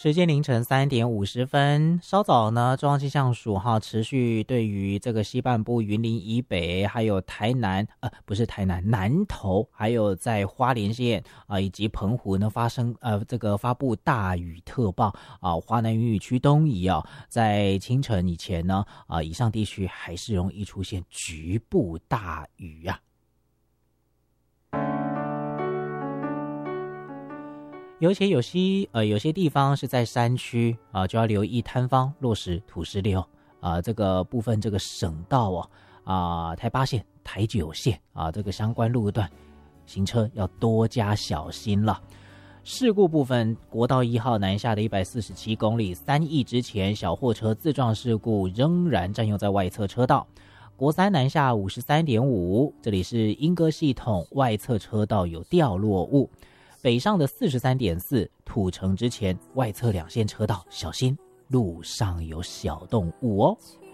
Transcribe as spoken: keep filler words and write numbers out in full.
时间凌晨三点五十分，稍早呢，中央气象署哈持续对于这个西半部云林以北，还有台南呃不是台南南投，还有在花莲县啊、呃、以及澎湖呢发生呃这个发布大雨特报啊、呃，华南云雨区东移啊，在清晨以前呢啊、呃、以上地区还是容易出现局部大雨啊。尤其有些呃有些地方是在山区啊、呃，就要留意坍方、落石、土石流啊、呃。这个部分这个省道哦啊、呃，台八线、台九线啊，这个相关路段行车要多加小心了。事故部分，国道一号南下的一百四十七公里，三亿之前小货车自撞事故仍然占用在外侧车道。国三南下五十三点五，这里是莺歌系统外侧车道有掉落物。北上的四十三点四，土城之前外侧两线车道小心路上有小动物哦。